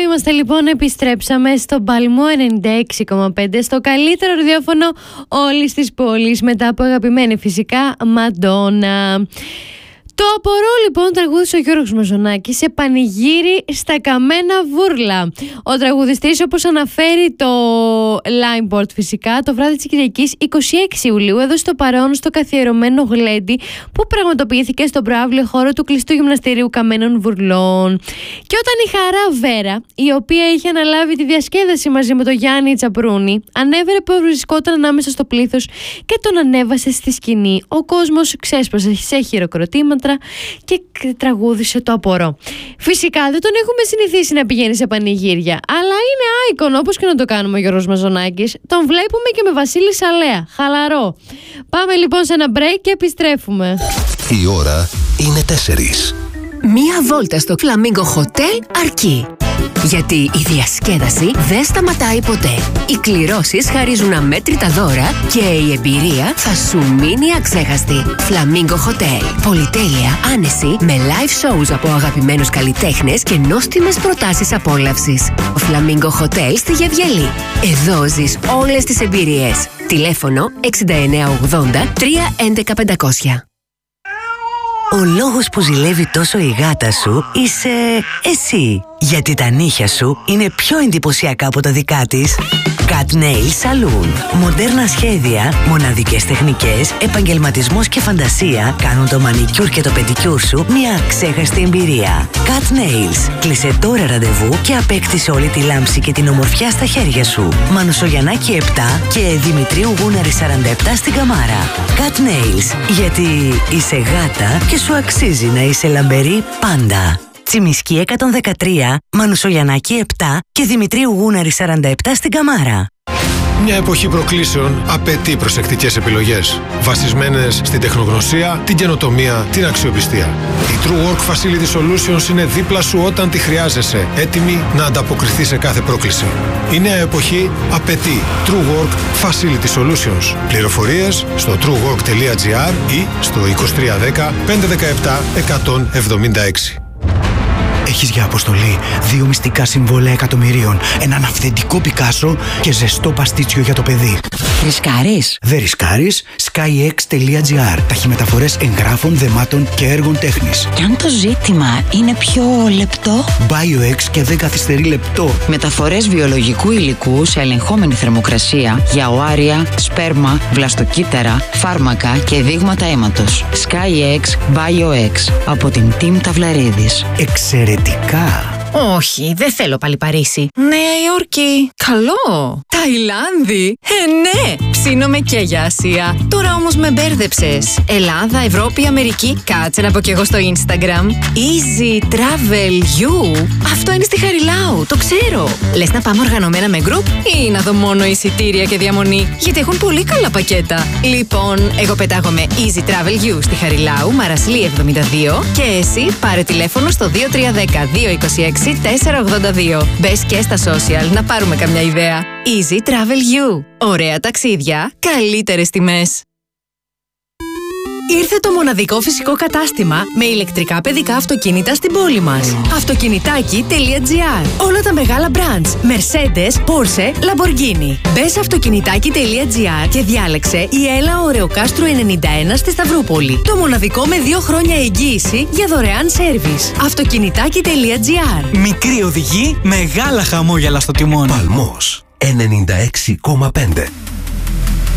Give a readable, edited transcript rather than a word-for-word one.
είμαστε λοιπόν, επιστρέψαμε στο Παλμό 96,5, στο καλύτερο ραδιόφωνο όλης της πόλης, μετά από αγαπημένη φυσικά Μαντόνα. Το απορώ λοιπόν τραγούδισε ο Γιώργος Μαζονάκης σε πανηγύρι στα καμένα βούρλα. Ο τραγουδιστής, όπως αναφέρει το Limeport φυσικά, το βράδυ της Κυριακής 26 Ιουλίου έδωσε το παρόν στο καθιερωμένο γλέντι που πραγματοποιήθηκε στον προαύλιο χώρο του κλειστού γυμναστηρίου Καμένων Βουρλών. Και όταν η Χαρά Βέρα, η οποία είχε αναλάβει τη διασκέδαση μαζί με τον Γιάννη Τσαπρούνη, ανέβαινε που βρισκόταν ανάμεσα στο πλήθος και τον ανέβασε στη σκηνή, ο κόσμος ξέσπασε σε χειροκροτήματα και τραγούδισε το απορώ. Φυσικά δεν τον έχουμε συνηθίσει να πηγαίνει σε πανηγύρια, αλλά είναι άικον όπως και να το κάνουμε ο Γιώργος Μαζονάκης. Τον βλέπουμε και με Βασίλη Σαλέα, χαλαρό. Πάμε λοιπόν σε ένα break και επιστρέφουμε. Η ώρα είναι 4. Μία βόλτα στο Flamingo Hotel αρκεί. Γιατί η διασκέδαση δεν σταματάει ποτέ. Οι κληρώσεις χαρίζουν αμέτρητα δώρα και η εμπειρία θα σου μείνει αξέχαστη. Flamingo Hotel. Πολυτέλεια, άνεση, με live shows από αγαπημένους καλλιτέχνες και νόστιμες προτάσεις απόλαυσης. Flamingo Hotel στη Γευγελή. Εδώ ζεις όλες τις εμπειρίες. Τηλέφωνο 6980 311 500. Ο λόγος που ζηλεύει τόσο η γάτα σου είσαι εσύ. Γιατί τα νύχια σου είναι πιο εντυπωσιακά από τα δικά της. Cat Nail Saloon. Μοντέρνα σχέδια, μοναδικές τεχνικές, επαγγελματισμός και φαντασία κάνουν το μανικιούρ και το πεντικιούρ σου μια ξέχαστη εμπειρία. Cat Nails. Κλείσε τώρα ραντεβού και απέκτησε όλη τη λάμψη και την ομορφιά στα χέρια σου. Μανουσογιαννάκη 7 και Δημητρίου Γούναρη 47 στην Καμάρα. Cat Nails. Γιατί είσαι γάτα και σου αξίζει να είσαι λαμπερή πάντα. Τσιμισκή 113, Μανουσογιαννάκη 7 και Δημητρίου Γούναρη 47 στην Καμάρα. Μια εποχή προκλήσεων απαιτεί προσεκτικές επιλογές, βασισμένες στην τεχνογνωσία, την καινοτομία, την αξιοπιστία. Η True Work Facility Solutions είναι δίπλα σου όταν τη χρειάζεσαι, έτοιμη να ανταποκριθεί σε κάθε πρόκληση. Η νέα εποχή απαιτεί True Work Facility Solutions. Πληροφορίες στο truework.gr ή στο 2310 517 176. Έχεις για αποστολή 2 μυστικά συμβόλαια εκατομμυρίων, έναν αυθεντικό Πικάσο και ζεστό παστίτσιο για το παιδί. Ρισκάρεις? Δεν ρισκάρεις. skyx.gr. Ταχυμεταφορές εγγράφων, δεμάτων και έργων τέχνης. Και αν το ζήτημα είναι πιο λεπτό? BioX και δεν καθυστερεί λεπτό. Μεταφορές βιολογικού υλικού σε ελεγχόμενη θερμοκρασία για οάρια, σπέρμα, βλαστοκύτταρα, φάρμακα και δείγματα αίματος. skyx BioX από την Team Ταυλαρίδης. Εξαιρετικά. Όχι, δεν θέλω πάλι Παρίσι. Νέα Υόρκη. Καλό. Ταϊλάνδη. Ναι. Ψήνομαι και για Ασία. Τώρα όμως με μπέρδεψες. Ελλάδα, Ευρώπη, Αμερική. Κάτσε να πω κι εγώ στο Instagram. Easy Travel You. Αυτό είναι στη Χαριλάου. Το ξέρω. Λες να πάμε οργανωμένα με group ή να δω μόνο εισιτήρια και διαμονή? Γιατί έχουν πολύ καλά πακέτα. Λοιπόν, εγώ πετάγομαι Easy Travel You στη Χαριλάου, Μαρασλή 72 και εσύ πάρε τηλέφωνο στο 2310 226 482. Μπες και στα social να πάρουμε καμιά ιδέα. Easy Travel You. Ωραία ταξίδια, καλύτερες τιμές. Ήρθε το μοναδικό φυσικό κατάστημα με ηλεκτρικά παιδικά αυτοκίνητα στην πόλη μας. Αυτοκινητάκι.gr. Όλα τα μεγάλα brands. Mercedes, Porsche, Lamborghini. Μπες αυτοκινητάκι.gr και διάλεξε η Έλα Ωρεοκάστρου 91 στη Σταυρούπολη. Το μοναδικό με 2 χρόνια εγγύηση για δωρεάν σέρβις. Αυτοκινητάκι.gr. Μικρή οδηγή, μεγάλα χαμόγελα στο τιμόνι. Παλμός 96,5.